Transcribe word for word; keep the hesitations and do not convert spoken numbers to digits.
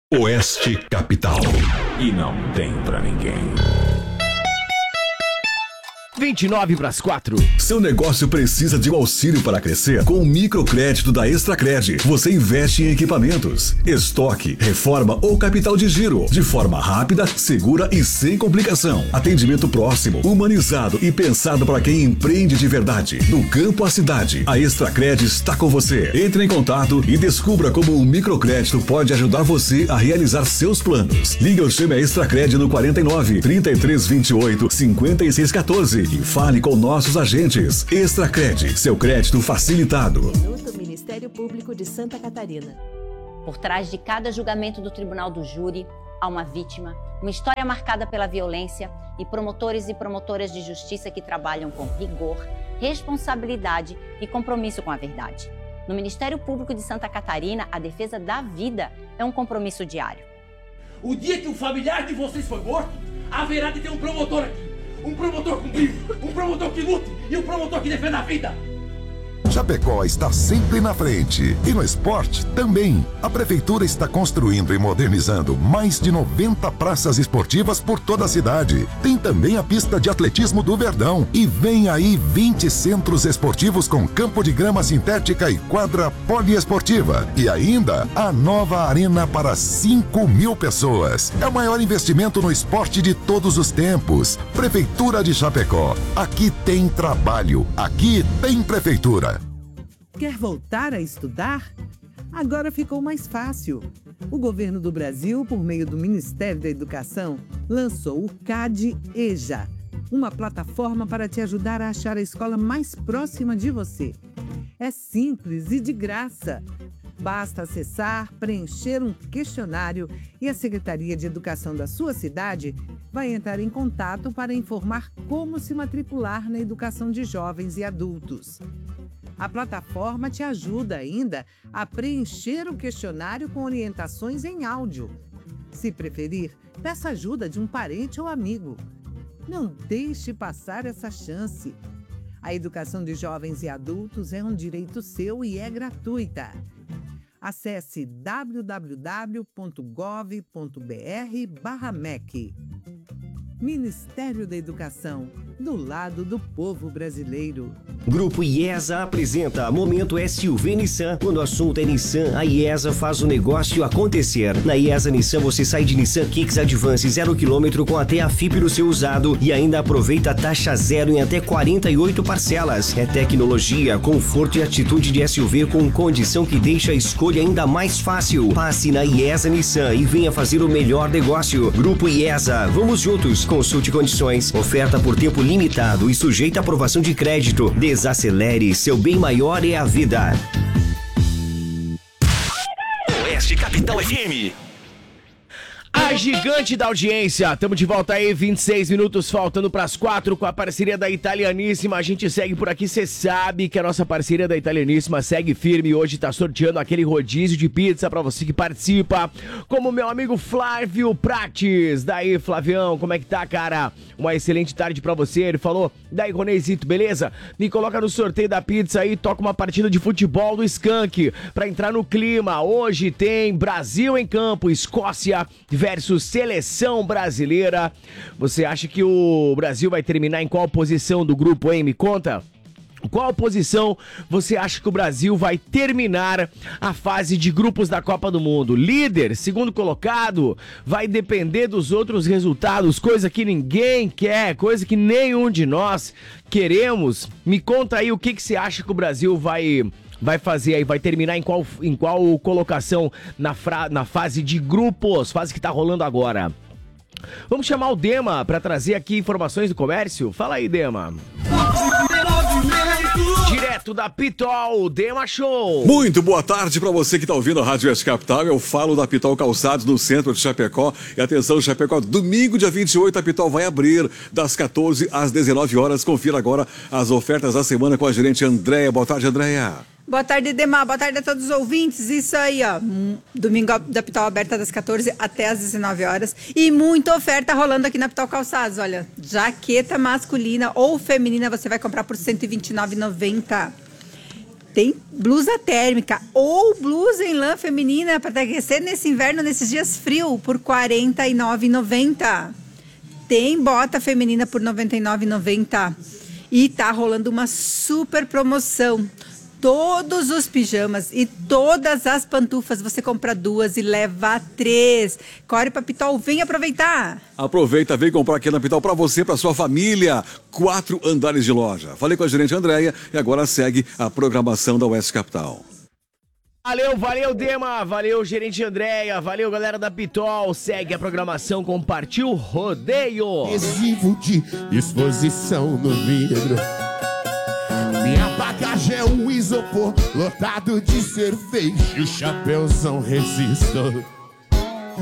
Oeste Capital. E não tem pra ninguém. vinte e nove para as quatro. Seu negócio precisa de um auxílio para crescer? Com o microcrédito da Extracred, você investe em equipamentos, estoque, reforma ou capital de giro, de forma rápida, segura e sem complicação. Atendimento próximo, humanizado e pensado para quem empreende de verdade. Do campo à cidade, a Extracred está com você. Entre em contato e descubra como o microcrédito pode ajudar você a realizar seus planos. Ligue ou chame a Extracred no quarenta e nove, trinta e três, vinte e oito, cinquenta e seis, quatorze e fale com nossos agentes. Extracred, seu crédito facilitado. Minuto Ministério Público de Santa Catarina. Por trás de cada julgamento do Tribunal do Júri, há uma vítima, uma história marcada pela violência e promotores e promotoras de justiça que trabalham com rigor, responsabilidade e compromisso com a verdade. No Ministério Público de Santa Catarina, a defesa da vida é um compromisso diário. O dia que o familiar de vocês foi morto, haverá de ter um promotor aqui. Um promotor com brilho, um promotor que lute e um promotor que defenda a vida. Chapecó está sempre na frente e no esporte também. A Prefeitura está construindo e modernizando mais de noventa praças esportivas por toda a cidade. Tem também a pista de atletismo do Verdão e vem aí vinte centros esportivos com campo de grama sintética e quadra poliesportiva. E ainda a nova arena para cinco mil pessoas. É o maior investimento no esporte de todos os tempos. Prefeitura de Chapecó. Aqui tem trabalho, aqui tem Prefeitura. Quer voltar a estudar? Agora ficou mais fácil. O governo do Brasil, por meio do Ministério da Educação, lançou o CAD-EJA, uma plataforma para te ajudar a achar a escola mais próxima de você. É simples e de graça. Basta acessar, preencher um questionário e a Secretaria de Educação da sua cidade vai entrar em contato para informar como se matricular na educação de jovens e adultos. A plataforma te ajuda ainda a preencher o questionário com orientações em áudio. Se preferir, peça ajuda de um parente ou amigo. Não deixe passar essa chance. A educação de jovens e adultos é um direito seu e é gratuita. Acesse w w w ponto gov ponto b r barra M E C. Ministério da Educação, do lado do povo brasileiro. Grupo IESA apresenta Momento S U V Nissan. Quando o assunto é Nissan, a IESA faz o negócio acontecer. Na IESA Nissan você sai de Nissan Kicks Advance zero quilômetro com até a F I P no seu usado e ainda aproveita a taxa zero em até quarenta e oito parcelas. É tecnologia, conforto e atitude de S U V com condição que deixa a escolha ainda mais fácil. Passe na IESA Nissan e venha fazer o melhor negócio. Grupo IESA, vamos juntos. Consulte condições. Oferta por tempo limitado e sujeita à aprovação de crédito. Desacelere, seu bem maior é a vida. Oeste Capital F M. A gigante da audiência, estamos de volta aí, vinte e seis minutos faltando para as quatro com a parceria da Italianíssima. A gente segue por aqui, você sabe que a nossa parceria da Italianíssima segue firme e hoje tá sorteando aquele rodízio de pizza para você que participa, como meu amigo Flávio Prates. Daí, Flavião, como é que tá, cara? Uma excelente tarde para você. Ele falou, daí, Ronezito, beleza? Me coloca no sorteio da pizza aí, toca uma partida de futebol do Skank para entrar no clima. Hoje tem Brasil em campo, Escócia versus Seleção Brasileira. Você acha que o Brasil vai terminar em qual posição do grupo, hein? Me conta. Qual posição você acha que o Brasil vai terminar a fase de grupos da Copa do Mundo? Líder, segundo colocado, vai depender dos outros resultados, coisa que ninguém quer, coisa que nenhum de nós queremos. Me conta aí o que, que você acha que o Brasil vai... vai fazer aí, vai terminar em qual, em qual colocação na, fra, na fase de grupos, fase que tá rolando agora. Vamos chamar o Dema para trazer aqui informações do comércio? Fala aí, Dema. Direto da Pitol, Dema Show. Muito boa tarde para você que tá ouvindo a Rádio Oeste Capital. Eu falo da Pitol Calçados no centro de Chapecó. E atenção, Chapecó, domingo, dia vinte e oito, a Pitol vai abrir das quatorze às dezenove horas. Confira agora as ofertas da semana com a gerente Andréia. Boa tarde, Andréia. Boa tarde, Demar. Boa tarde a todos os ouvintes. Isso aí, ó. Domingo da Pitol aberta das quatorze até as dezenove horas. E muita oferta rolando aqui na Pitol Calçados. Olha, jaqueta masculina ou feminina você vai comprar por cento e vinte e nove reais e noventa centavos. Tem blusa térmica ou blusa em lã feminina para aquecer nesse inverno, nesses dias frios, por quarenta e nove reais e noventa centavos. Tem bota feminina por noventa e nove reais e noventa centavos. E tá rolando uma super promoção. Todos os pijamas e todas as pantufas, você compra duas e leva três. Core pra Pitol, vem aproveitar. Aproveita, vem comprar aqui na Pitol pra você, pra sua família. Quatro andares de loja. Falei com a gerente Andréia e agora segue a programação da Oeste Capital. Valeu, valeu, Dema. Valeu, gerente Andréia. Valeu, galera da Pitol. Segue a programação com Partiu Rodeio. Adesivo de exposição no vidro. Minha bagagem é um isopor lotado de cerveja e o chapéuzão resistor.